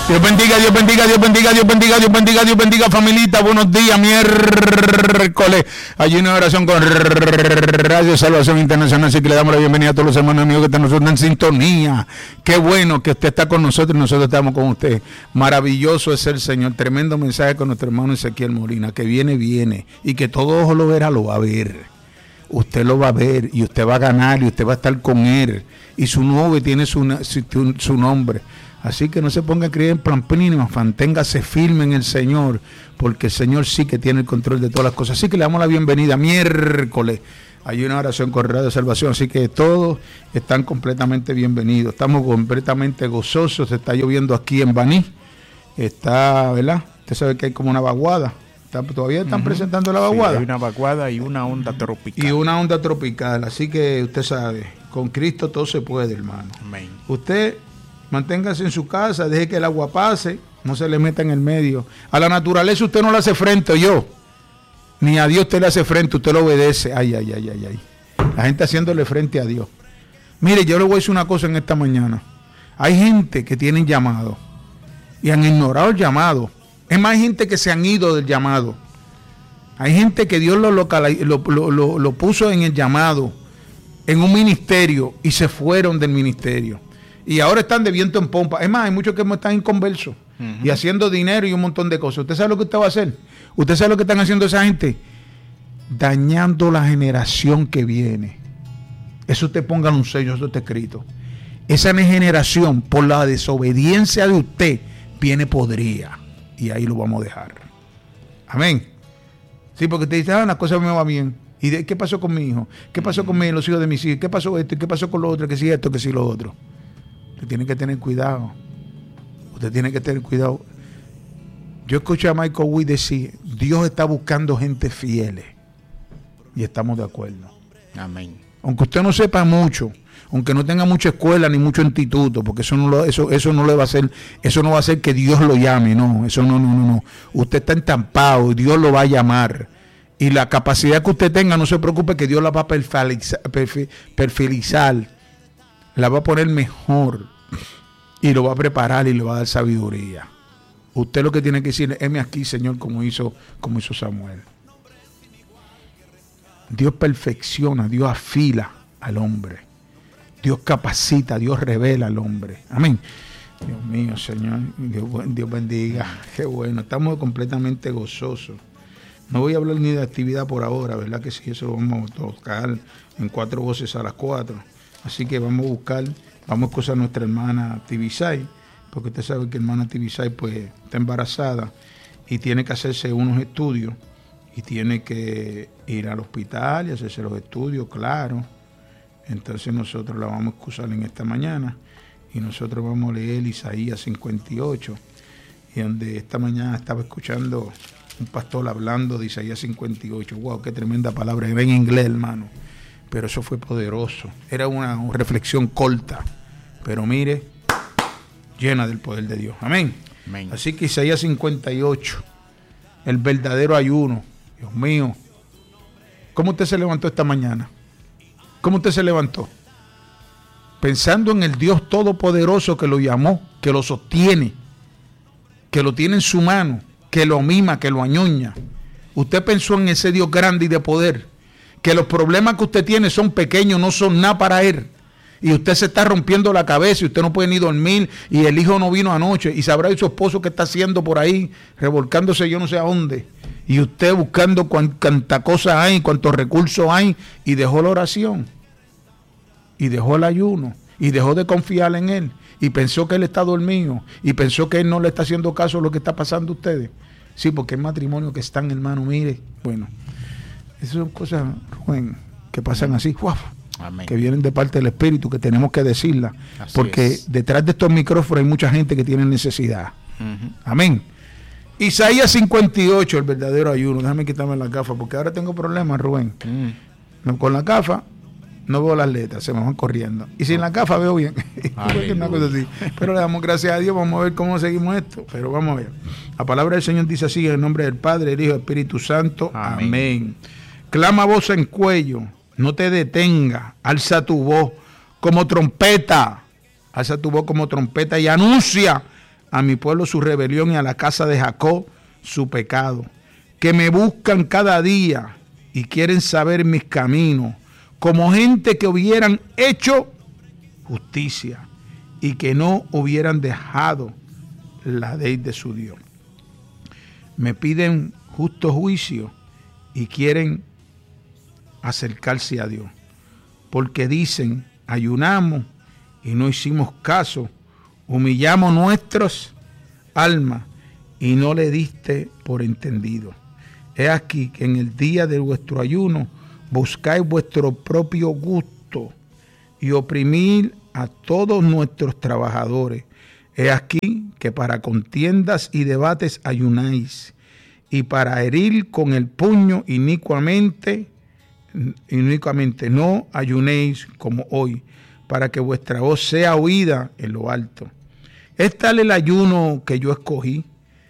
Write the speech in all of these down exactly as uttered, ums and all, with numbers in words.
Dios bendiga, Dios bendiga, Dios bendiga, Dios bendiga, Dios bendiga, Dios bendiga, familita. Buenos días, miércoles. Hay una oración con Radio Salvación Internacional, así que le damos la bienvenida a todos los hermanos amigos que están nosotros en sintonía. Qué bueno que usted está con nosotros y nosotros estamos con usted. Maravilloso es el Señor. Tremendo mensaje con nuestro hermano Ezequiel Molina. Que viene, viene. Y que todo ojo lo verá, lo va a ver. Usted lo va a ver y usted va a ganar y usted va a estar con él. Y su nombre tiene su, su, su nombre. Así que no se ponga a creer en pamplinas, manténgase firme en el Señor, porque el Señor sí que tiene el control de todas las cosas. Así que le damos la bienvenida miércoles. Hay una oración con Radio Salvación, así que todos están completamente bienvenidos. Estamos completamente gozosos. Está lloviendo aquí en Baní. Está, ¿verdad? Usted sabe que hay como una vaguada. Está, todavía están uh-huh. presentando la vaguada. Sí, hay una vaguada y una onda tropical. Y una onda tropical. Así que usted sabe, con Cristo todo se puede, hermano. Amén. Usted manténgase en su casa, deje que el agua pase, no se le meta en el medio. A la naturaleza usted no le hace frente, yo. Ni a Dios usted le hace frente, usted lo obedece. Ay, ay, ay, ay, ay. La gente haciéndole frente a Dios. Mire, yo le voy a decir una cosa en esta mañana. Hay gente que tienen llamado y han ignorado el llamado. Es más, hay gente que se han ido del llamado. Hay gente que Dios lo, local, lo, lo, lo, lo puso en el llamado, en un ministerio, y se fueron del ministerio. Y ahora están de viento en pompa. Es más, hay muchos que están inconversos uh-huh. y haciendo dinero y un montón de cosas. ¿Usted sabe lo que usted va a hacer? ¿Usted sabe lo que están haciendo esa gente? Dañando la generación que viene. Eso usted ponga un sello, eso está escrito. Esa generación, por la desobediencia de usted, viene podrida. Y ahí lo vamos a dejar. Amén. Sí, porque usted dice, ah, las cosas me van bien. ¿Y de, qué pasó con mi hijo? ¿Qué pasó con mi, los hijos de mis hijos? ¿Qué pasó esto? ¿Qué pasó con lo otro? ¿Qué si esto? ¿Qué si lo otro? Usted tiene que tener cuidado. Usted tiene que tener cuidado. Yo escuché a Michael Witt decir, Dios está buscando gente fiel. Y estamos de acuerdo. Amén. Aunque usted no sepa mucho, aunque no tenga mucha escuela ni mucho instituto, porque eso no lo, eso, eso no le va a hacer, eso no va a hacer que Dios lo llame, no, eso no, no, no, no. Usted está entampado y Dios lo va a llamar. Y la capacidad que usted tenga, no se preocupe que Dios la va a perfilizar, perfilizar, la va a poner mejor y lo va a preparar y le va a dar sabiduría. Usted lo que tiene que decirle, heme aquí, Señor, como hizo, como hizo Samuel. Dios perfecciona, Dios afila al hombre. Dios capacita, Dios revela al hombre. Amén. Dios mío, Señor, Dios bendiga. Qué bueno, estamos completamente gozosos. No voy a hablar ni de actividad por ahora, ¿verdad? Que sí, eso lo vamos a tocar en cuatro voces a las cuatro. Así que vamos a buscar, vamos a escuchar a nuestra hermana Tibisay, porque usted sabe que hermana Tibisay pues está embarazada y tiene que hacerse unos estudios y tiene que ir al hospital y hacerse los estudios, claro. Entonces nosotros la vamos a excusar en esta mañana y nosotros vamos a leer Isaías cincuenta y ocho, y donde esta mañana estaba escuchando un pastor hablando de Isaías cincuenta y ocho. Wow, qué tremenda palabra. Era en inglés, hermano. Pero eso fue poderoso. Era una reflexión corta. Pero mire, llena del poder de Dios. Amén. Amén. Así que Isaías cincuenta y ocho. El verdadero ayuno. Dios mío. ¿Cómo usted se levantó esta mañana? ¿Cómo usted se levantó? Pensando en el Dios todopoderoso que lo llamó, que lo sostiene, que lo tiene en su mano, que lo mima, que lo añoña. Usted pensó en ese Dios grande y de poder, que los problemas que usted tiene son pequeños, no son nada para él. Y usted se está rompiendo la cabeza y usted no puede ni dormir y el hijo no vino anoche y sabrá su esposo qué está haciendo por ahí, revolcándose yo no sé a dónde. Y usted buscando cuánta cosa hay, cuántos recursos hay, y dejó la oración. Y dejó el ayuno. Y dejó de confiar en él. Y pensó que él está dormido. Y pensó que él no le está haciendo caso a lo que está pasando a ustedes. Sí, porque el matrimonio que están, hermano, mire, bueno, esas son cosas, Rubén, que pasan así, ¡guau! Amén. Que vienen de parte del Espíritu, que tenemos que decirla. Así porque es. Detrás de estos micrófonos hay mucha gente que tiene necesidad. Uh-huh. Amén. Isaías cincuenta y ocho, el verdadero ayuno. Déjame quitarme la gafa, porque ahora tengo problemas, Rubén. Mm. Con la gafa no veo las letras, se me van corriendo. Y sin la gafa veo bien. Una cosa así. Pero le damos gracias a Dios, vamos a ver cómo seguimos esto. Pero vamos a ver. La palabra del Señor dice así, en el nombre del Padre, del Hijo y del Espíritu Santo. Amén. Amén. Clama voz en cuello, no te detenga, alza tu voz como trompeta, alza tu voz como trompeta y anuncia a mi pueblo su rebelión y a la casa de Jacob su pecado, que me buscan cada día y quieren saber mis caminos, como gente que hubieran hecho justicia y que no hubieran dejado la ley de su Dios. Me piden justo juicio y quieren acercarse a Dios, porque dicen, ayunamos y no hicimos caso, humillamos nuestras almas y no le diste por entendido. He aquí que en el día de vuestro ayuno buscáis vuestro propio gusto y oprimir a todos nuestros trabajadores. He aquí que para contiendas y debates ayunáis, y para herir con el puño inicuamente, inicuamente no ayunéis como hoy, para que vuestra voz sea oída en lo alto. Es tal el ayuno que yo escogí,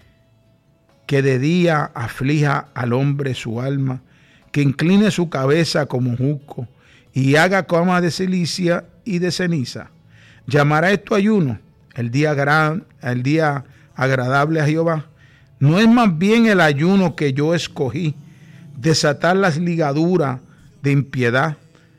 que de día aflija al hombre su alma, que incline su cabeza como jusco y haga cama de cilicia y de ceniza. Llamará esto ayuno, el día, gran, el día agradable a Jehová. No es más bien el ayuno que yo escogí, desatar las ligaduras de impiedad,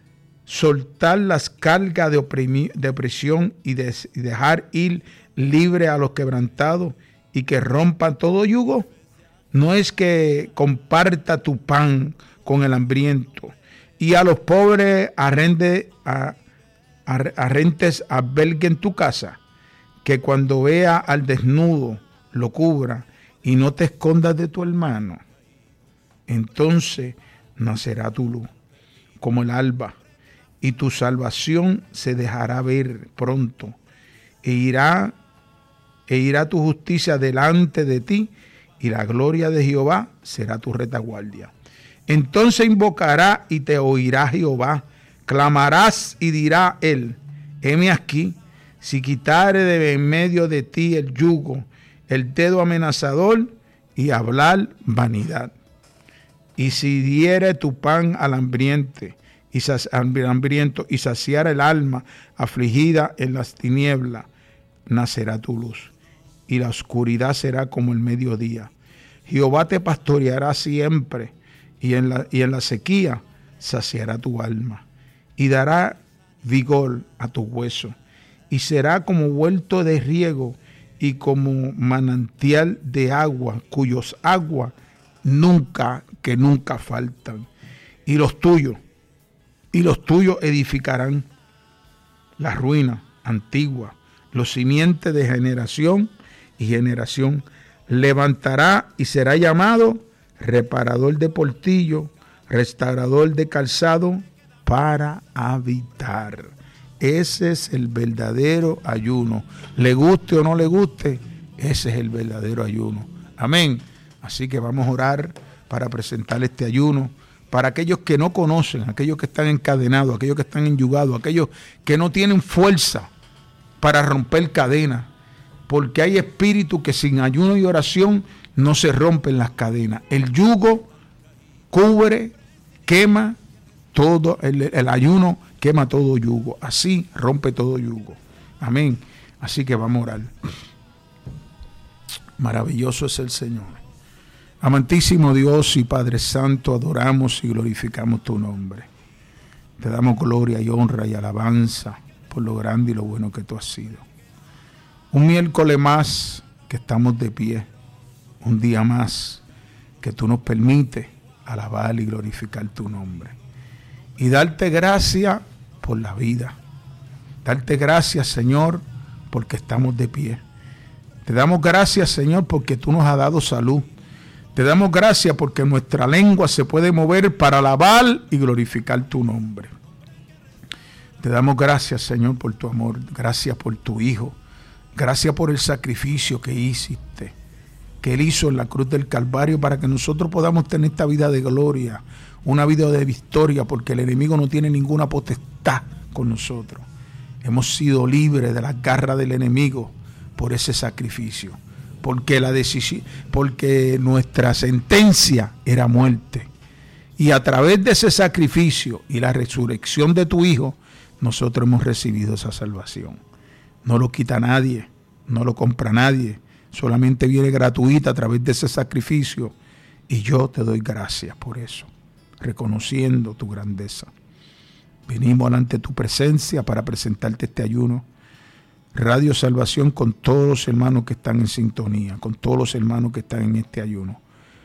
soltar las cargas de, oprimir, de opresión y, de, y dejar ir libre a los quebrantados y que rompan todo yugo. No es que comparta tu pan con el hambriento y a los pobres arrende, a, a, arrentes albergue en tu casa, que cuando vea al desnudo lo cubra y no te escondas de tu hermano. Entonces nacerá tu luz como el alba y tu salvación se dejará ver pronto e irá, e irá tu justicia delante de ti y la gloria de Jehová será tu retaguardia. Entonces invocará y te oirá Jehová, clamarás y dirá él, heme aquí, si quitare de en medio de ti el yugo, el dedo amenazador y hablar vanidad. Y si diere tu pan al hambriente y al hambriento y saciar el alma afligida en las tinieblas, nacerá tu luz y la oscuridad será como el mediodía. Jehová te pastoreará siempre y en la, y en la sequía saciará tu alma y dará vigor a tu hueso y será como huerto de riego y como manantial de agua, cuyos aguas nunca, que nunca faltan. Y los tuyos, y los tuyos edificarán las ruinas antiguas, los simientes de generación y generación. Levantará y será llamado reparador de portillo, restaurador de calzado para habitar. Ese es el verdadero ayuno. Le guste o no le guste, ese es el verdadero ayuno. Amén. Así que vamos a orar para presentar este ayuno para aquellos que no conocen, aquellos que están encadenados, aquellos que están enyugados, aquellos que no tienen fuerza para romper cadenas, porque hay espíritus que sin ayuno y oración no se rompen las cadenas. El yugo cubre, quema todo, el, el ayuno quema todo yugo, así rompe todo yugo. Amén. Así que vamos a orar. Maravilloso es el Señor. Amantísimo Dios y Padre Santo, adoramos y glorificamos tu nombre. Te damos gloria y honra y alabanza por lo grande y lo bueno que tú has sido. Un miércoles más que estamos de pie, un día más que tú nos permites alabar y glorificar tu nombre. Y darte gracias por la vida. Darte gracias, Señor, porque estamos de pie. Te damos gracias, Señor, porque tú nos has dado salud. Te damos gracias porque nuestra lengua se puede mover para alabar y glorificar tu nombre. Te damos gracias, Señor, por tu amor. Gracias por tu Hijo. Gracias por el sacrificio que hiciste, que Él hizo en la cruz del Calvario para que nosotros podamos tener esta vida de gloria, una vida de victoria, porque el enemigo no tiene ninguna potestad con nosotros. Hemos sido libres de las garras del enemigo por ese sacrificio, porque, la decisión, porque nuestra sentencia era muerte. Y a través de ese sacrificio y la resurrección de tu Hijo, nosotros hemos recibido esa salvación. No lo quita nadie, no lo compra nadie, solamente viene gratuita a través de ese sacrificio. Y yo te doy gracias por eso, reconociendo tu grandeza. Venimos ante tu presencia para presentarte este ayuno. Radio Salvación con todos los hermanos que están en sintonía, con todos los hermanos que están en este ayuno,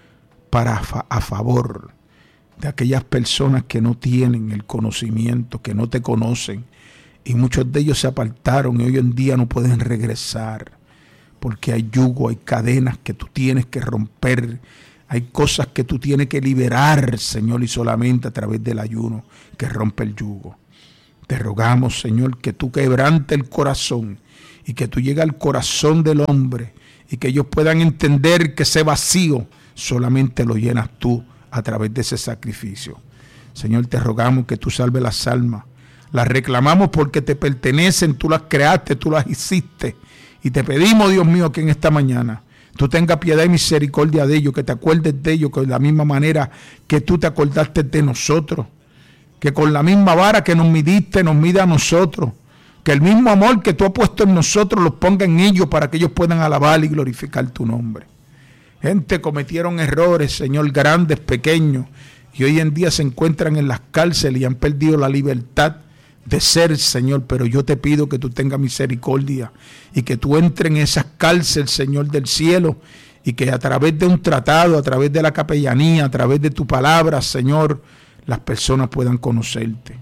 para a, a favor de aquellas personas que no tienen el conocimiento, que no te conocen, y muchos de ellos se apartaron y hoy en día no pueden regresar, porque hay yugo, hay cadenas que tú tienes que romper, hay cosas que tú tienes que liberar, Señor, y solamente a través del ayuno que rompe el yugo. Te rogamos, Señor, que tú quebrantes el corazón y que tú llegues al corazón del hombre y que ellos puedan entender que ese vacío solamente lo llenas tú a través de ese sacrificio. Señor, te rogamos que tú salves las almas. Las reclamamos porque te pertenecen, tú las creaste, tú las hiciste. Y te pedimos, Dios mío, que en esta mañana tú tengas piedad y misericordia de ellos, que te acuerdes de ellos, que de la misma manera que tú te acordaste de nosotros. Que con la misma vara que nos midiste, nos mida a nosotros. Que el mismo amor que tú has puesto en nosotros los ponga en ellos para que ellos puedan alabar y glorificar tu nombre. Gente cometieron errores, Señor, grandes, pequeños, y hoy en día se encuentran en las cárceles y han perdido la libertad de ser, Señor. Pero yo te pido que tú tengas misericordia y que tú entres en esas cárceles, Señor, del cielo, y que a través de un tratado, a través de la capellanía, a través de tu palabra, Señor, las personas puedan conocerte.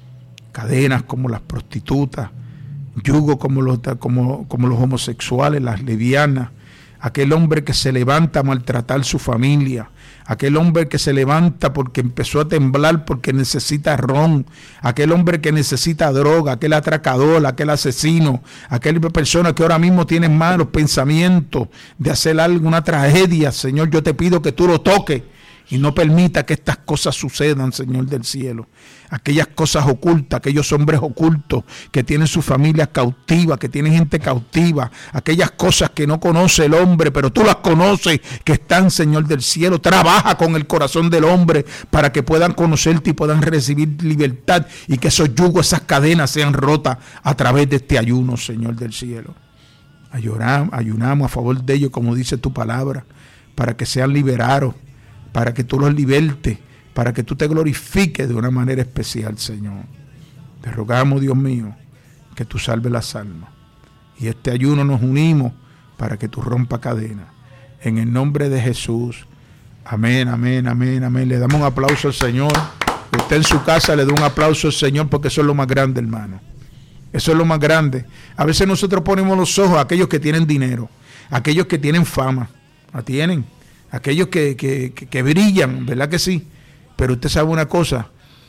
Cadenas como las prostitutas, yugo como los, como, como los homosexuales, las lesbianas, aquel hombre que se levanta a maltratar su familia, aquel hombre que se levanta porque empezó a temblar porque necesita ron, aquel hombre que necesita droga, aquel atracador, aquel asesino, aquella persona que ahora mismo tiene malos pensamientos de hacer algo, una tragedia. Señor, yo te pido que tú lo toques y no permita que estas cosas sucedan, Señor del cielo. Aquellas cosas ocultas, aquellos hombres ocultos que tienen su familia cautiva, que tienen gente cautiva, aquellas cosas que no conoce el hombre, pero tú las conoces, que están, Señor del cielo. Trabaja con el corazón del hombre para que puedan conocerte y puedan recibir libertad y que esos yugos, esas cadenas sean rotas a través de este ayuno, Señor del cielo. Ayunamos, ayunamos a favor de ellos, como dice tu palabra, para que sean liberados, para que tú los libertes, para que tú te glorifiques de una manera especial, Señor. Te rogamos, Dios mío, que tú salves las almas. Y este ayuno nos unimos para que tú rompas cadenas. En el nombre de Jesús. Amén, amén, amén, amén. Le damos un aplauso al Señor. Usted en su casa le da un aplauso al Señor porque eso es lo más grande, hermano. Eso es lo más grande. A veces nosotros ponemos los ojos a aquellos que tienen dinero, a aquellos que tienen fama. La tienen. Aquellos que, que, que, que brillan, ¿verdad que sí? Pero usted sabe una cosa,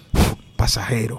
pasajero.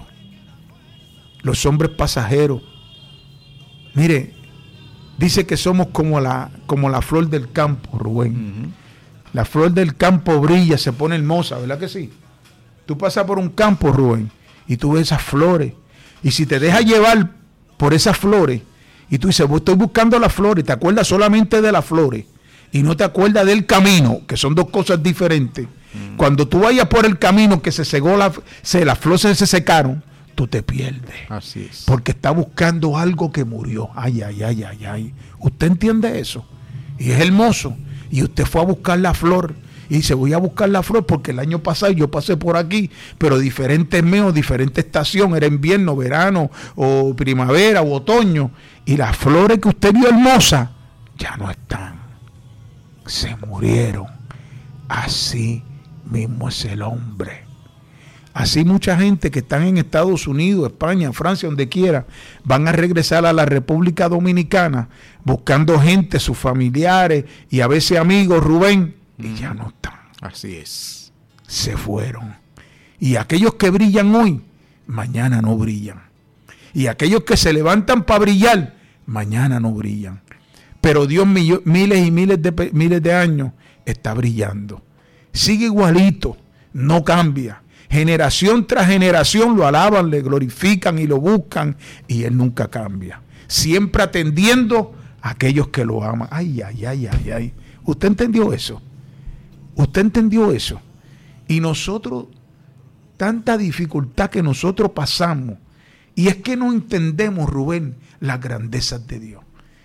Los hombres pasajeros. Mire, dice que somos como la, como la flor del campo, Rubén. Uh-huh. La flor del campo brilla, se pone hermosa, ¿verdad que sí? Tú pasas por un campo, Rubén, y tú ves esas flores. Y si te dejas llevar por esas flores, y tú dices, estoy buscando las flores, te acuerdas solamente de las flores, y no te acuerdas del camino, que son dos cosas diferentes. Mm. Cuando tú vayas por el camino que se secó, la, se, las flores se secaron, tú te pierdes. Así es. Porque está buscando algo que murió. Ay, ay, ay, ay, ay. ¿Usted entiende eso? Y es hermoso. Y usted fue a buscar la flor. Y dice, voy a buscar la flor porque el año pasado yo pasé por aquí, pero diferentes meses, diferente estación, era invierno, verano, o primavera, o otoño. Y las flores que usted vio hermosas, ya no están. Se murieron. Así mismo es el hombre. Así mucha gente que están en Estados Unidos, España, Francia, donde quiera, van a regresar a la República Dominicana buscando gente, sus familiares y a veces amigos, Rubén, y mm. ya no están. Así es. Se fueron. Y aquellos que brillan hoy, mañana no brillan. Y aquellos que se levantan para brillar, mañana no brillan. Pero Dios miles y miles de, miles de años está brillando. Sigue igualito, no cambia. Generación tras generación lo alaban, le glorifican y lo buscan y Él nunca cambia. Siempre atendiendo a aquellos que lo aman. Ay, ay, ay, ay, ay. ¿Usted entendió eso? ¿Usted entendió eso? Y nosotros, tanta dificultad que nosotros pasamos, y es que no entendemos, Rubén, las grandezas de Dios.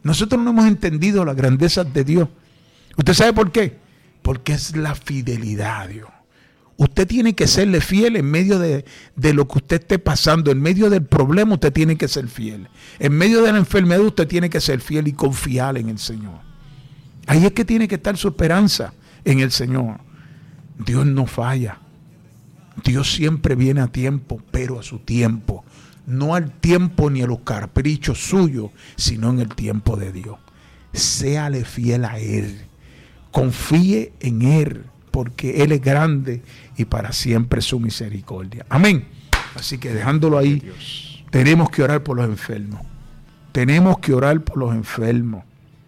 Nosotros no hemos entendido las grandezas de Dios. ¿Usted sabe por qué? Porque es la fidelidad a Dios. Usted tiene que serle fiel en medio de, de lo que usted esté pasando, en medio del problema usted tiene que ser fiel. En medio de la enfermedad usted tiene que ser fiel y confiar en el Señor. Ahí es que tiene que estar su esperanza en el Señor. Dios no falla. Dios siempre viene a tiempo, pero a su tiempo. No al tiempo ni a los caprichos suyos, sino en el tiempo de Dios. Séale fiel a Él. Confíe en Él, porque Él es grande y para siempre su misericordia. Amén. Así que dejándolo ahí, tenemos que orar por los enfermos. Tenemos que orar por los enfermos.